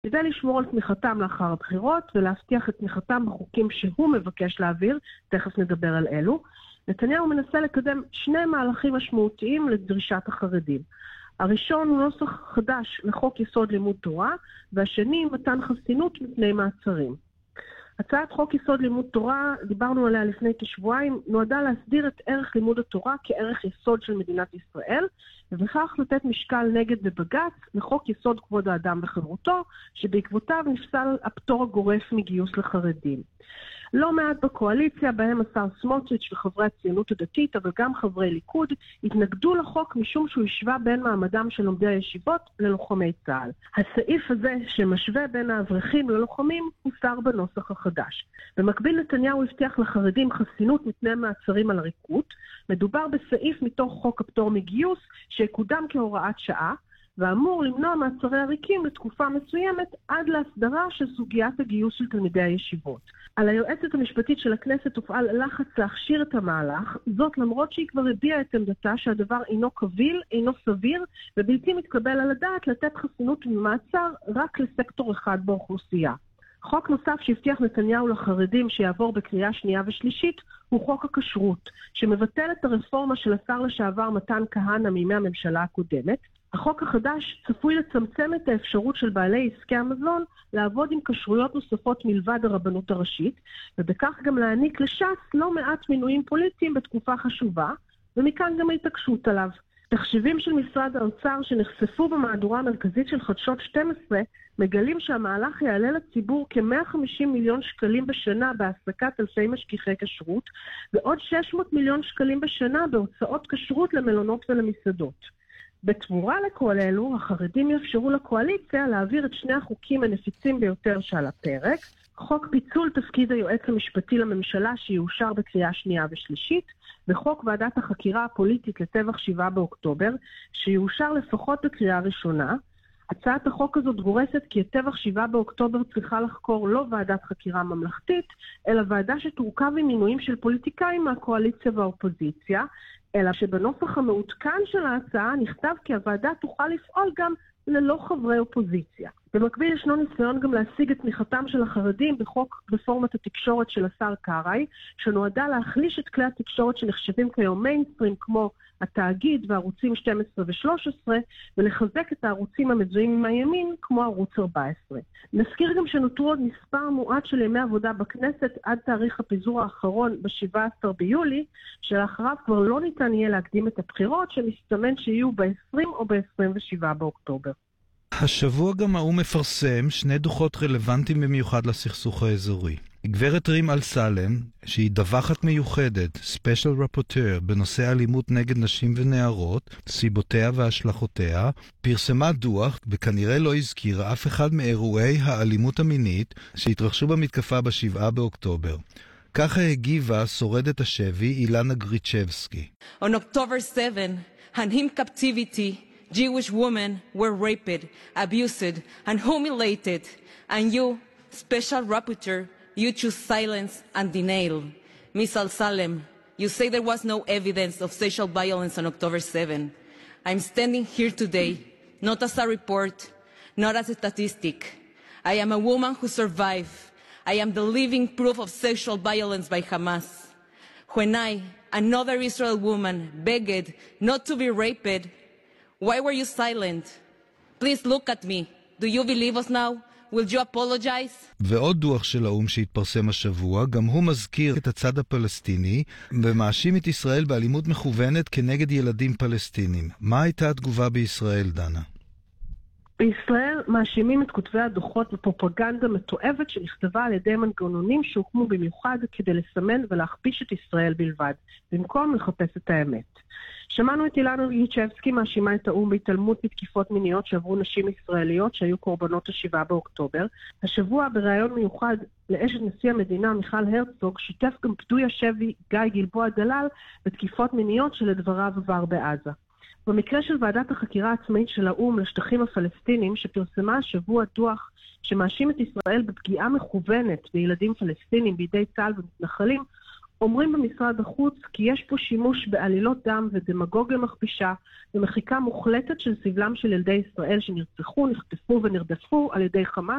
כדי לשמור על תמיכתם לאחר הבחירות ולהבטיח את תמיכתם בחוקים שהוא מבקש להעביר, תכף נדבר על אלו, נתניהו מנסה לקדם שני מהלכים משמעותיים לדרישת החרדים. הראשון הוא נוסח חדש לחוק יסוד לימוד תורה, והשני מתן חסינות מפני מעצרים. הצעת חוק יסוד לימוד תורה, דיברנו עליה לפני כשבועיים, נועדה להסדיר את ערך לימוד התורה כערך יסוד של מדינת ישראל, ובכך לתת משקל נגד בבג"ץ לחוק יסוד כבוד האדם וחירותו, שבעקבותיו נפסל הפטור הגורף מגיוס לחרדים. לא מעט בקואליציה, בהם השר סמוטריץ' וחברי הציונות הדתית, אבל גם חברי ליכוד, התנגדו לחוק משום שהוא השווה בין מעמדם של לומדי הישיבות ללוחמי צה"ל. הסעיף הזה שמשווה בין האברכים ללוחמים הוסר בנוסח החדש. במקביל נתניהו הבטיח לחרדים חסינות מפני מעצרים על עריקות. מדובר בסעיף מתוך חוק הפטור מגיוס שיקודם כהוראת שעה, ואמור למנוע מעצרי עריקים לתקופה מסוימת עד להסדרה של סוגיית הגיוס של תלמידי הישיבות. על היועצת המשפטית של הכנסת הופעל לחץ להכשיר את המהלך, זאת למרות שהיא כבר הביעה את עמדתה שהדבר אינו קביל, אינו סביר, ובלתי מתקבל על הדעת לתת חסינות ממעצר רק לסקטור אחד באוכלוסייה. חוק נוסף שהבטיח נתניהו לחרדים שיעבור בקריאה שנייה ושלישית הוא חוק הכשרות, שמבטל את הרפורמה של השר לשעבר מתן כהנא מימי הממשלה הקודמת. החוק החדש צפוי לצמצם את האפשרות של בעלי עסקי המזון לעבוד עם כשרויות נוספות מלבד הרבנות הראשית, ובכך גם להעניק לש"ס לא מעט מינויים פוליטיים בתקופה חשובה, ומכאן גם ההתעקשות עליו. תחשיבים של משרד האוצר שנחשפו במהדורה המרכזית של חדשות 12 מגלים שהמהלך יעלה לציבור כ-150 מיליון שקלים בשנה בהעסקת אלפי משגיחי כשרות, ועוד 600 מיליון שקלים בשנה בהוצאות כשרות למלונות ולמסעדות. בתמורה לכל אלו, החרדים יאפשרו לקואליציה להעביר את שני החוקים הנפיצים ביותר שעל הפרק, חוק פיצול תפקיד היועץ המשפטי לממשלה שיאושר בקריאה שנייה ושלישית, וחוק ועדת החקירה הפוליטית לטבח 7 באוקטובר, שיאושר לפחות בקריאה ראשונה. הצעת החוק הזאת גורסת כי את טבח 7 באוקטובר צריכה לחקור לא ועדת חקירה ממלכתית, אלא ועדה שתורכב עם מינויים של פוליטיקאים מהקואליציה והאופוזיציה, אלא שבנוסח המעודכן של ההצעה נכתב כי הוועדה תוכל לפעול גם ללא חברי אופוזיציה. במקביל ישנו ניסיון גם להשיג את תמיכתם של החרדים בחוק רפורמת התקשורת של השר קרעי, שנועדה להחליש את כלי התקשורת שנחשבים כיום מיינסטרים כמו התאגיד וערוצים 12 ו-13, ולחזק את הערוצים המזוהים עם הימין כמו ערוץ 14. נזכיר גם שנותרו עוד מספר מועט של ימי עבודה בכנסת עד תאריך הפיזור האחרון ב-17 ביולי, שלאחריו כבר לא ניתן יהיה להקדים את הבחירות שמסתמן שיהיו ב-20 או ב-27 באוקטובר. השבוע גם האו"ם מפרסם שני דוחות רלוונטיים במיוחד לסכסוך האזורי. גברת רים אל-סלם, שהיא דווחת מיוחדת, ספיישל רפורטר, בנושא אלימות נגד נשים ונערות, סיבותיה והשלכותיה, פרסמה דוח וכנראה לא הזכירה אף אחד מאירועי האלימות המינית שהתרחשו במתקפה ב-7 באוקטובר. ככה הגיבה שורדת השבי אילנה גריצ'בסקי. On October 7, and in captivity, Jewish women were raped, abused, and humiliated, and you, special rapporteur, you choose silence and denial. Ms. Al-Salem, you say there was no evidence of sexual violence on October 7. I'm standing here today, not as a report, not as a statistic. I am a woman who survived. I am the living proof of sexual violence by Hamas. When I, another Israel woman, begged not to be raped, why were you silent? Please look at me. Do you believe us now? Will you apologize? ועוד דוח של האו"ם שהתפרסם השבוע, גם הוא מזכיר את הצד הפלסטיני ומאשים את ישראל באלימות מכוונת כנגד ילדים פלסטינים. מה הייתה התגובה בישראל, דנה? בישראל מאשימים את כותבי הדוחות בפרופגנדה מתועבת שנכתבה על ידי מנגנונים שהוקמו במיוחד כדי לסמן ולהכפיש את ישראל בלבד, במקום לחפש את האמת. שמענו את אילנה גריצ'בסקי מאשימה את האו"ם בהתעלמות בתקיפות מיניות שעברו נשים ישראליות שהיו קורבנות ה-7 באוקטובר. השבוע בראיון מיוחד לאשת נשיא המדינה מיכל הרצוג שיתף גם פדוי השבי גיא גלבוע דלל בתקיפות מיניות שלדבריו עבר בעזה. במקרה של ועדת החקירה העצמאית של האו"ם לשטחים הפלסטינים שפרסמה השבוע דוח שמאשים את ישראל בפגיעה מכוונת בילדים פלסטינים בידי צה"ל ומתנחלים, אומרים במשרד החוץ כי יש פה שימוש בעלילות דם ודמגוגיה מכפישה ומחיקה מוחלטת של סבלם של ילדי ישראל שנרצחו, נחטפו ונרדפו על ידי חמאס